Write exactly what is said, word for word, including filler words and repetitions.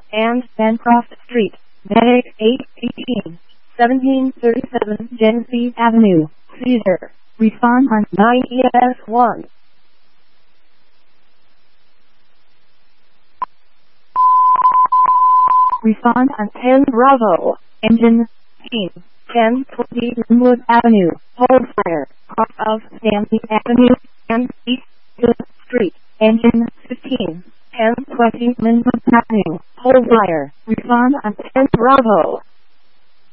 and Bancroft Street, Medic eight eighteen, seventeen thirty-seven Genesee Avenue, Cedar. Respond on nine E S one. Respond on ten Bravo, engine, team, ten twenty Linwood Avenue, hold fire, cross of Stanley Avenue, and East Fifth Street, engine fifteen, ten twenty Linwood Avenue, hold fire, respond on ten Bravo.